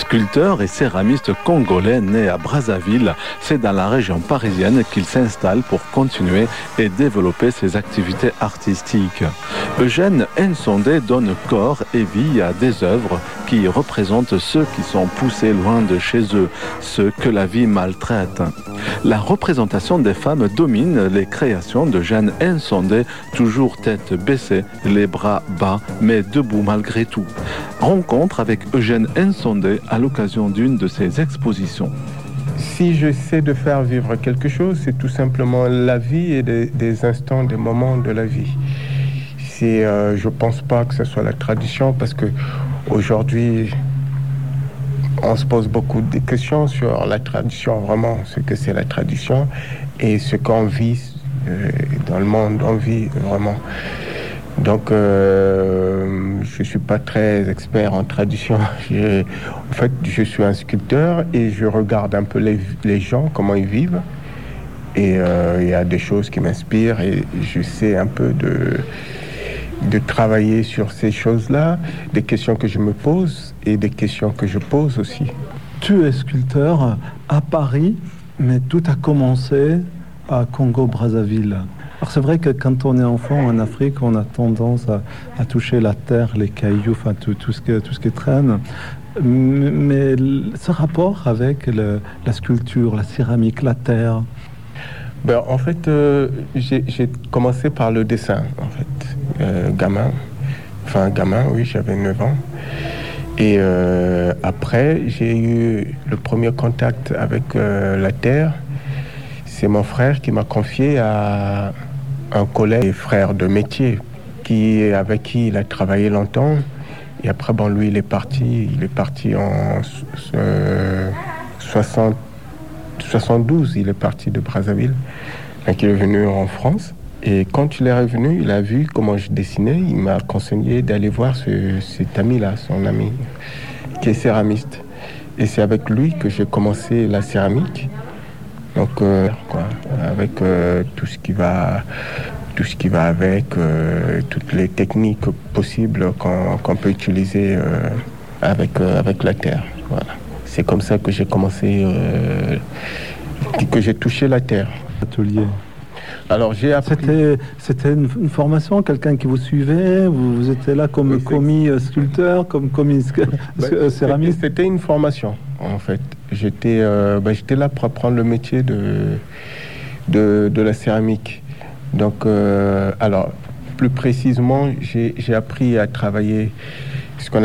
Sculpteur et céramiste congolais né à Brazzaville, c'est dans la région parisienne qu'il s'installe pour continuer et développer ses activités artistiques. Eugène Nsondé donne corps et vie à des œuvres qui représentent ceux qui sont poussés loin de chez eux, ceux que la vie maltraite. La représentation des femmes domine les créations d'Eugène Nsondé, toujours tête baissée, les bras bas, mais debout malgré tout. Rencontre avec Eugène Nsondé à l'occasion d'une de ses expositions. Si j'essaie de faire vivre quelque chose, c'est tout simplement la vie et des instants, des moments de la vie. Je pense pas que ce soit la tradition, parce que aujourd'hui, on se pose beaucoup de questions sur la tradition, vraiment, ce que c'est la tradition et ce qu'on vit dans le monde, on vit vraiment. Donc, je suis pas très expert en tradition. En fait, je suis un sculpteur et je regarde un peu les gens, comment ils vivent. Et il y a des choses qui m'inspirent et j'essaie un peu de travailler sur ces choses-là, des questions que je me pose et des questions que je pose aussi. Tu es sculpteur à Paris, mais tout a commencé à Congo-Brazzaville. Alors c'est vrai que quand on est enfant en Afrique, on a tendance à toucher la terre, les cailloux, enfin tout ce qui traîne. Mais ce rapport avec la sculpture, la céramique, la terre. En fait, j'ai commencé par le dessin, en fait, gamin, oui, j'avais 9 ans. Et après, j'ai eu le premier contact avec la terre. C'est mon frère qui m'a confié à un collègue, frère de métier, avec qui il a travaillé longtemps. Et après, lui, il est parti en 72, il est parti de Brazzaville. Donc, il est venu en France. Et quand il est revenu, il a vu comment je dessinais. Il m'a conseillé d'aller voir cet ami-là, son ami, qui est céramiste. Et c'est avec lui que j'ai commencé la céramique. Donc, avec tout ce qui va avec, toutes les techniques possibles qu'on peut utiliser avec la terre. Voilà. C'est comme ça que j'ai commencé, que j'ai touché la terre. Atelier. Alors j'ai appris... C'était une formation, quelqu'un qui vous suivait, vous étiez là comme commis sculpteur, comme commis céramiste. C'était une formation, en fait. J'étais là pour apprendre le métier de la céramique. Donc, alors, plus précisément, j'ai appris à travailler ce qu'on